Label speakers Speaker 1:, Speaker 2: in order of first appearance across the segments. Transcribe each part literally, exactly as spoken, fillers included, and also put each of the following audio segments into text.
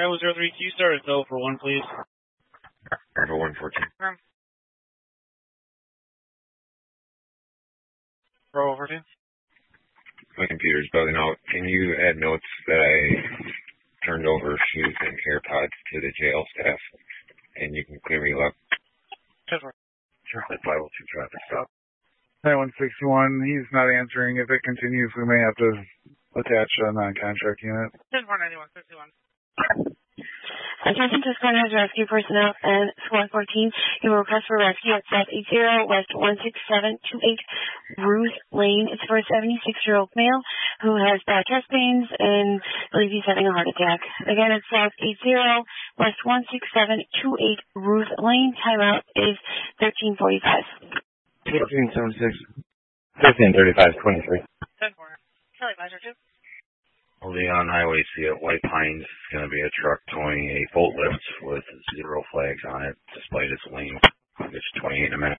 Speaker 1: That was zero three two stars, though, for one, please.
Speaker 2: Bravo one fourteen.
Speaker 1: Confirm. Bravo fourteen.
Speaker 2: My computer's bugging out. Can you add notes that I turned over shoes and AirPods to the jail staff, and you can clear me up?
Speaker 1: Sure.
Speaker 2: Charlie five oh two traffic stop.
Speaker 3: nine one six one, he's not answering. If it continues, we may have to attach a non-contract unit.
Speaker 1: ten four ninety-one fifty-one.
Speaker 4: Attention to Squad Rescue personnel and Squad fourteen. You will request for rescue at South eighty West one six seven two eight Ruth Lane. It's for a seventy-six-year-old male who has bad chest pains and believes he's having a heart attack. Again, it's South eighty West one six seven two eight Ruth Lane. Timeout is thirteen forty-five.
Speaker 2: fourteen seventy-six. fifteen thirty-five twenty-three.
Speaker 1: ten four. Charlie Visor two.
Speaker 2: Leon Highway C at White Pines. It's going to be a truck towing a boat lift with zero flags on it, despite its lane. It's twenty-eight in a minute.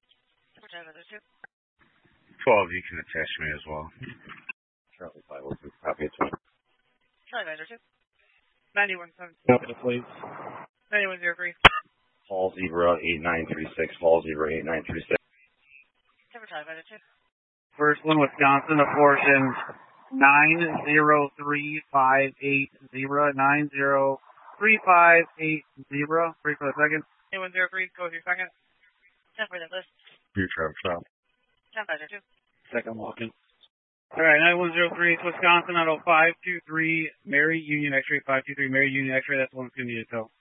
Speaker 2: twelve, you can attach me as well. Charlie five oh two, copy it.
Speaker 1: Charlie Visor two. ninety-one seventeen.
Speaker 3: Yep, please.
Speaker 1: ninety-one zero three.
Speaker 2: Hall Zebra eight nine three six. Hall Zebra eight nine three six.
Speaker 1: Charlie Visor two.
Speaker 3: First one, Wisconsin, apportioned nine zero three five eight zero nine zero three five eight zero. Three for the second.
Speaker 1: eight one zero three, go with your second. ten for that list.
Speaker 2: View traffic stop.
Speaker 1: ten five zero two.
Speaker 3: Second walking.
Speaker 1: All right, nine one zero three, it's Wisconsin, auto five two three, Mary Union X-ray, five two three, Mary Union X-ray, that's the one that's going to need a tow.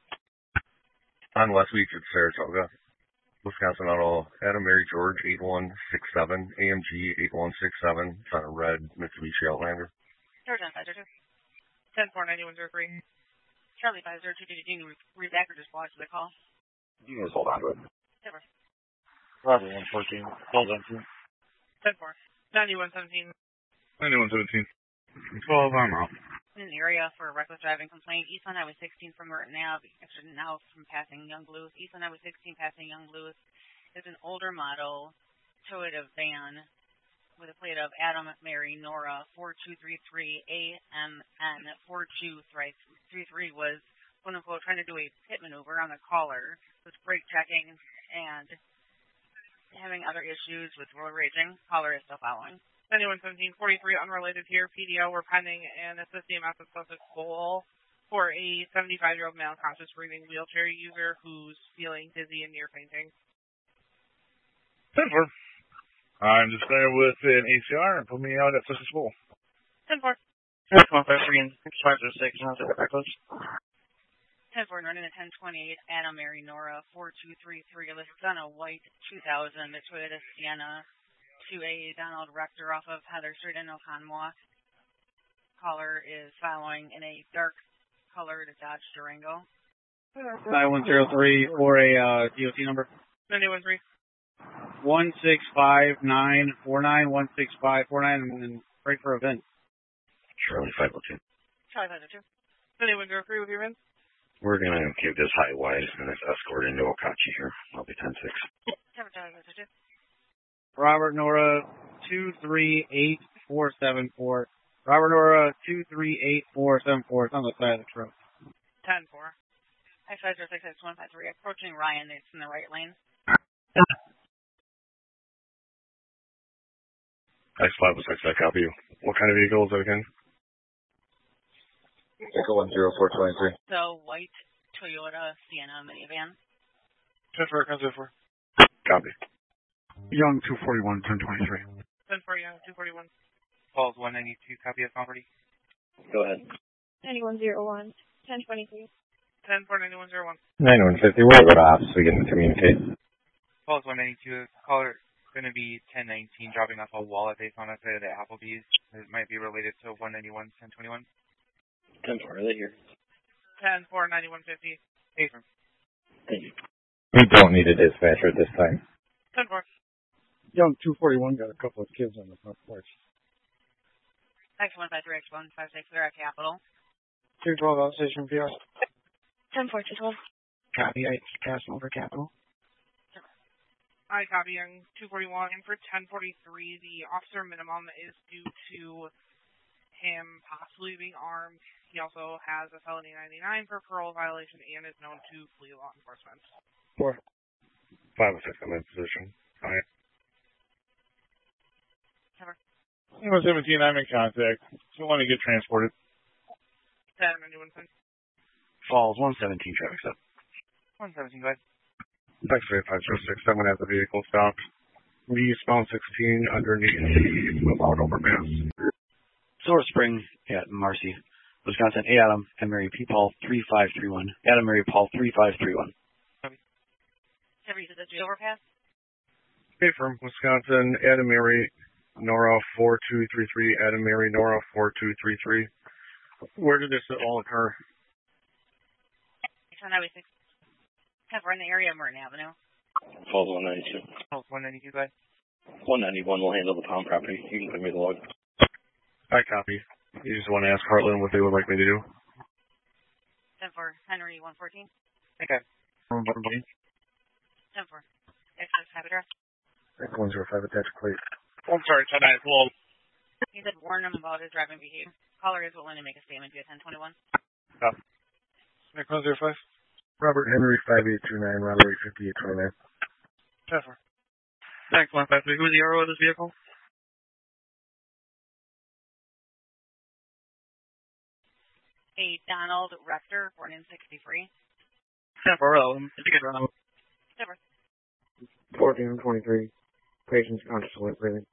Speaker 2: On West Weeks at Saratoga. Wisconsin Auto, Adam Mary George, eight one six seven, A M G eight one six seven. It's on a red Mitsubishi Outlander.
Speaker 1: ten five zero two. ten four ninety-one zero three. Charlie five zero two, did you read back or just watch the call?
Speaker 2: You guys hold on to it.
Speaker 1: Never.
Speaker 3: Bravo one fourteen. Hold on to it.
Speaker 1: ten four. ninety-one seventeen.
Speaker 2: ninety-one seventeen. twelve, I'm out.
Speaker 1: In an area for a reckless driving complaint, East on Highway sixteen from Merton Ave, actually now from passing Young Blues. East on Highway sixteen passing Young Blues is an older model Toyota van with a plate of Adam, Mary, Nora, four two three three A M N four two three three was, quote unquote, trying to do a pit maneuver on the caller, was brake checking and having other issues with road raging. Caller is still following. ninety-one seventeen forty-three, unrelated here. P D O, we're pending an assist E M S at Sussex Bowl for a seventy-five-year-old male conscious breathing wheelchair user who's feeling dizzy and near fainting.
Speaker 3: ten four. I'm just there with an A C R and put me out at Sussex Bowl.
Speaker 1: ten four.
Speaker 3: Six one five three and six five zero six. How's it reckless?
Speaker 1: ten four, running at ten twenty-eight, Adam, Mary, Nora, four two three three, listed on a white two thousand Toyota Sienna to a Donald Rector off of Heather Street in Oconomowoc. Caller is following in a dark colored Dodge Durango.
Speaker 3: nine one zero three for a uh, D O T number.
Speaker 1: ninety-one three.
Speaker 3: one six five nine four nine, one six five four nine, and then break for a VIN.
Speaker 2: Charlie five oh two.
Speaker 1: Charlie five oh two. ninety-one zero three with your VIN.
Speaker 2: We're going to keep this high wise and this escort into Okachi here. I'll be ten six.
Speaker 1: Charlie five oh two.
Speaker 3: Robert Nora two three eight four seven four. Robert Nora two three eight four seven four. It's on the side of the truck.
Speaker 1: ten four. I five zero six six one five three. Approaching Ryan. It's in the right lane.
Speaker 2: X five oh six, I copy you. What kind of vehicle is that again? Echo one zero four two three.
Speaker 1: The white Toyota Sienna minivan.
Speaker 3: ten four, ten four.
Speaker 2: Copy.
Speaker 3: Young two forty-one, ten twenty-three.
Speaker 1: ten four, Young two forty-one. Falls one ninety-two, copy of property.
Speaker 2: Go ahead.
Speaker 5: ninety-one zero one, ten twenty-three.
Speaker 1: ten four ninety-one zero one.
Speaker 2: ninety-one fifty, we'll go to ops so we can communicate.
Speaker 1: Falls one ninety-two, caller going to be ten nineteen, dropping off a wallet they found outside of the Applebee's. It might be related to one ninety-one, ten twenty-one.
Speaker 2: ten four, are they here?
Speaker 1: ten four, ninety-one fifty. Abram.
Speaker 2: Thank you. We don't need a dispatcher at this time.
Speaker 1: ten four.
Speaker 3: Young two forty-one got a couple of kids on the front porch.
Speaker 1: X one five three, X one five six, they're at Capitol.
Speaker 3: two twelve outstation P R.
Speaker 5: ten four, two twelve.
Speaker 3: Copy, I passing over Capital.
Speaker 1: I copy on two forty-one, and for ten forty-three, the officer minimum is due to
Speaker 6: him possibly being armed. He also has a felony ninety-nine for parole violation and is known to flee law enforcement.
Speaker 2: Four. Five and six, I'm in position. All right.
Speaker 1: Cover.
Speaker 7: one seventeen, I'm in contact. So I want to get transported.
Speaker 6: ten, anyone send?
Speaker 3: Falls, one seventeen, traffic stop.
Speaker 6: one seventeen, go ahead.
Speaker 2: X-ray five zero six, I'm going to have the vehicle stopped. Eastbound sixteen underneath the without overpass.
Speaker 3: Silver Spring at Marcy, Wisconsin. A. Adam and Mary P. Paul three five three one. Adam Mary Paul three five three one.
Speaker 1: Cover, you said that's the overpass?
Speaker 2: Hey, from Wisconsin, Adam Mary, Nora four two three three, Adam Mary, Nora four two three three. Where did this all occur?
Speaker 1: It's on Highway six. Cover in the area of Merton Avenue.
Speaker 8: Falls one ninety-two.
Speaker 6: Falls one ninety-two, go ahead.
Speaker 8: one ninety-one will handle the pound property. You can give me the log.
Speaker 2: I copy. You just want to ask Heartland what they would like me to do?
Speaker 1: ten four, Henry one fourteen.
Speaker 6: Okay.
Speaker 1: ten four. Access type address.
Speaker 2: X one zero five attached plate.
Speaker 7: I'm sorry, ten nine, well,
Speaker 1: He said warn him about his driving behavior. Caller is willing to make a statement via ten twenty-one.
Speaker 7: oh. X one zero five.
Speaker 2: Robert Henry five eight two nine, Robert eight fifty-eight twenty-nine.
Speaker 7: ten four.
Speaker 3: Thanks, one five three. Who's the hero of this vehicle?
Speaker 1: A Donald Rector, born in sixty-three.
Speaker 3: ten four. Oh, it's a good run.
Speaker 1: Cover.
Speaker 2: fourteen twenty-three. Patient's conscious, breathing.